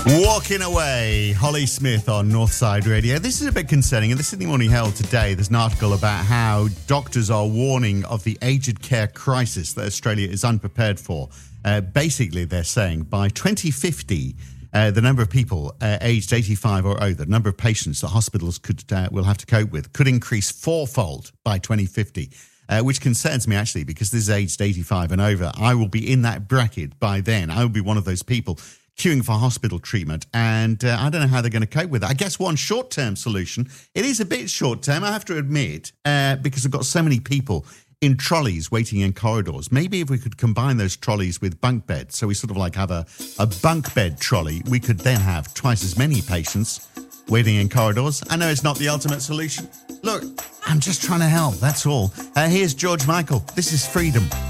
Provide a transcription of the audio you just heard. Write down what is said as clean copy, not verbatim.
Walking Away, Holly Smith on Northside Radio. This is a bit concerning. In the Sydney Morning Herald today, there's an article about how doctors are warning of the aged care crisis that Australia is unprepared for. Basically, they're saying by 2050, the number of people aged 85 or over, the number of patients that hospitals will have to cope with, could increase fourfold by 2050. Which concerns me, actually, because this is aged 85 and over. I will be in that bracket by then. I will be one of those people queuing for hospital treatment, and I don't know how they're going to cope with it. I guess one short-term solution, it is a bit short-term, I have to admit, because I've got so many people in trolleys waiting in corridors. Maybe if we could combine those trolleys with bunk beds, so we sort of like have a bunk bed trolley, we could then have twice as many patients waiting in corridors. I know it's not the ultimate solution. Look, I'm just trying to help, that's all. Here's George Michael. This is Freedom.